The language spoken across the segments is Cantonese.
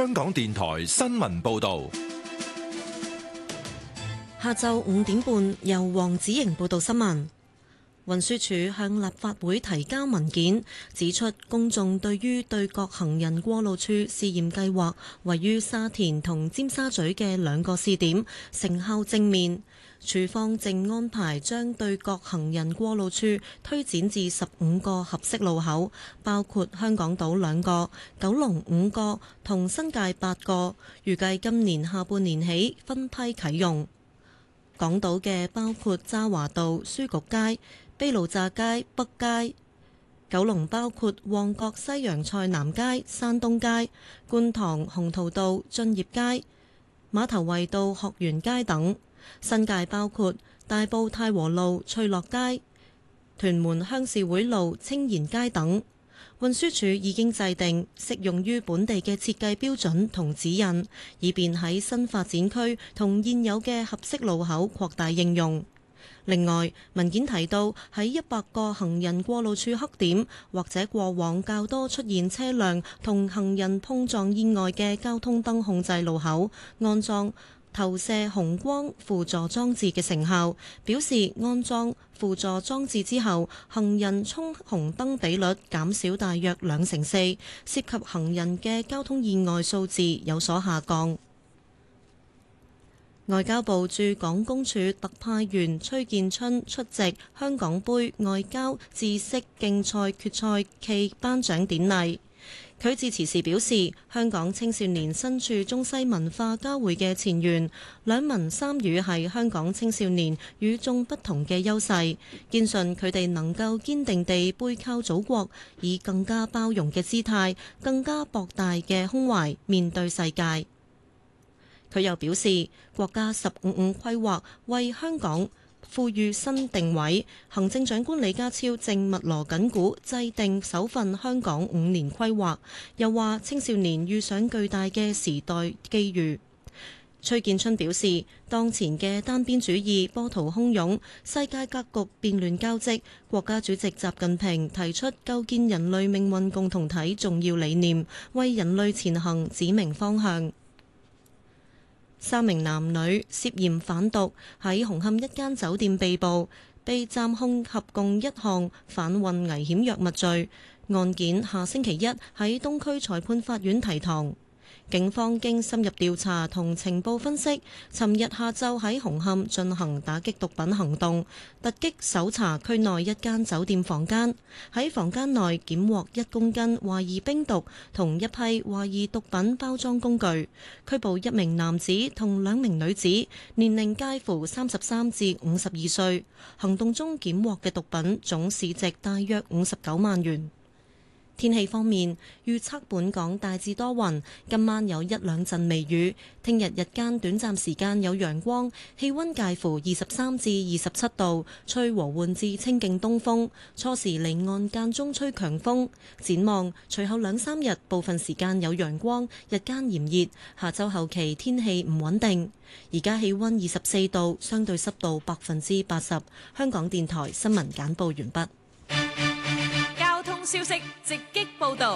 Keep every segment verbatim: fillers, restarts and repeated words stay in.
香港電台新聞報道。 下晝五點半，由黃子瑩報道新聞。運輸署向立法會提交文件，指出公眾對於對角行人過路處試驗計劃位於沙田同尖沙咀嘅兩個試點成效正面。署方正安排將對角行人過路處推展至十五個合適路口，包括香港島兩個、九龍五個同新界八個，預計今年下半年起分批啟用。港島嘅包括渣華道、書局街、卑路乍街、北街；九龍包括旺角西洋菜南街、山東街、觀塘鴻圖道、駿業街、馬頭圍道、學園街等；新界包括大埔太和路、翠樂街、屯門鄉事會路、青賢街等。運輸署已經制定適用於本地嘅設計標準同指引，以便喺新發展區同現有嘅合適路口擴大應用。另外，文件提到喺一百個行人過路處黑點或者過往較多出現車輛同行人碰撞意外嘅交通燈控制路口安裝投射紅光輔助裝置嘅成效，表示安裝輔助裝置之後，行人衝紅燈比率減少大約兩成四，涉及行人嘅交通意外數字有所下降。外交部駐港公署特派員崔建春出席香港杯外交知識競賽決賽暨頒獎典禮。佢致辭時表示，香港青少年身處中西文化交匯嘅前沿，兩文三語係香港青少年與眾不同嘅優勢，堅信佢哋能夠堅定地背靠祖國，以更加包容嘅姿態、更加博大嘅胸懷面對世界。佢又表示，國家十五五規劃為香港賦予新定位，行政長官李家超正密鑼緊鼓制定首份香港五年規劃，又話青少年遇上巨大嘅時代機遇。崔建春表示，當前嘅單邊主義波濤洶湧，世界格局變亂交織，國家主席習近平提出構建人類命運共同體重要理念，為人類前行指明方向。三名男女涉嫌販毒喺紅磡一間酒店被捕，被暫控合共一項販運危險藥物罪。案件下星期一喺東區裁判法院提堂。警方經深入調查同情報分析，尋日下晝喺紅磡進行打擊毒品行動，突擊搜查區內一間酒店房間，喺房間內檢獲一公斤懷疑冰毒同一批懷疑毒品包裝工具，拘捕一名男子同兩名女子，年齡介乎三十三至五十二歲。行動中檢獲嘅毒品總市值大約五十九萬元。天氣方面，預測本港大致多雲，今晚有一兩陣微雨。聽日日間短暫時間有陽光，氣溫介乎二十三至二十七度，吹和緩至清勁東風。初時離岸間中吹強風。展望隨後兩三日，部分時間有陽光，日間炎熱。下週後期天氣唔穩定。而家氣溫二十四度，相對濕度百分之八十。香港電台新聞簡報完畢。 消息直擊報道。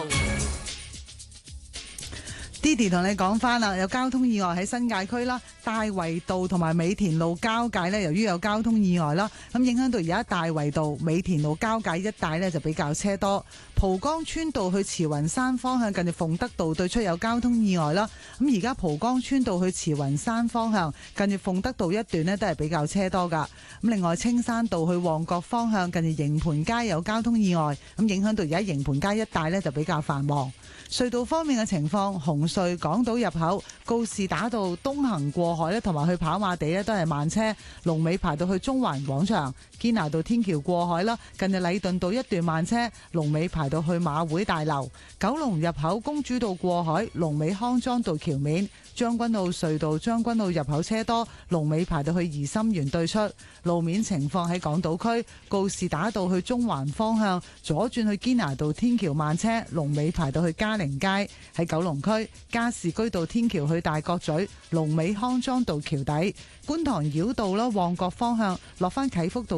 Didi 同你講翻啦，有交通意外喺新界區啦，大圍道同埋美田路交界呢，由於有交通意外啦，咁影響到而家大圍道、美田路交界一帶呢，就比較車多。蒲崗村道去慈雲山方向近住鳳德道對出有交通意外啦，咁而家蒲崗村道去慈雲山方向近住鳳德道一段呢，都係比較車多噶。咁另外青山道去旺角方向近住營盤街有交通意外，咁影響到而家營盤街一帶呢，就比較繁忙。隧道方面嘅情況，紅隧港島入口告士打道東行過海咧，同埋去跑馬地咧都係慢車，龍尾排到去中環廣場。堅拿道天橋過海啦，近日禮頓道一段慢車，龍尾排到去馬會大樓。九龍入口公主道過海，龍尾康莊道橋面。將軍澳隧道將軍澳入口車多，龍尾排到去怡心園對出。路面情況喺港島區告士打道去中環方向左轉去堅拿道天橋慢車，龍尾排到去嘉寧街。喺九龍區加士居道天橋去大角咀，龍尾康莊道橋底。觀塘繞道啦，旺角方向落返啟福道